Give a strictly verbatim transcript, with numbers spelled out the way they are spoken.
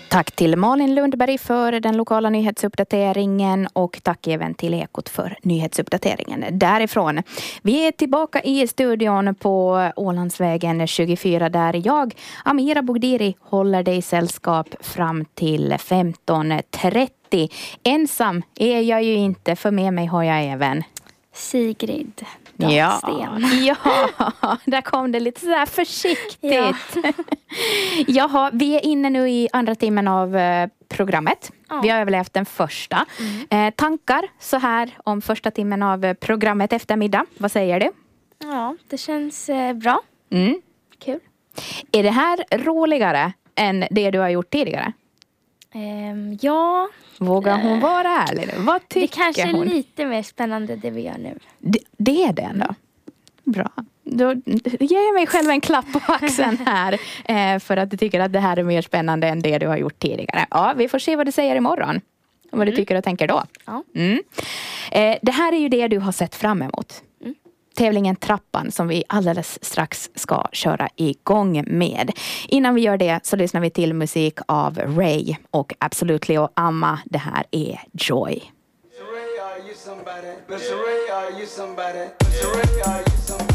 Tack till Malin Lundberg för den lokala nyhetsuppdateringen och tack även till Ekot för nyhetsuppdateringen därifrån. Vi är tillbaka i studion på Ålandsvägen tjugofyra där jag, Amira Bogdiri, håller dig sällskap fram till femton trettio. Ensam är jag ju inte, för med mig har jag även Sigrid. Ja, ja, där kom det lite så här försiktigt. Ja. Jaha, vi är inne nu i andra timmen av programmet. Ja. Vi har överlevt den första. Mm. Eh, tankar så här om första timmen av programmet eftermiddag. Vad säger du? Ja, det känns eh, bra. Mm. Kul. Är det här roligare än det du har gjort tidigare? Um, ja. Vågar hon vara ärlig? Vad tycker det kanske är hon? lite mer spännande det vi gör nu. Det, det är det ändå. Bra. Då ger jag mig själv en klapp på axeln här eh, för att du tycker att det här är mer spännande än det du har gjort tidigare. Ja, vi får se vad du säger imorgon. Och vad mm. du tycker och tänker då. Ja. Mm. Eh, det här är ju det du har sett fram emot. Mm. Tävlingen Trappan som vi alldeles strax ska köra igång med. Innan vi gör det så lyssnar vi till musik av Ray och Absolutely och Amma. Det här är Joy. Ray, are you somebody? Ray, are you somebody? Ray, are you somebody?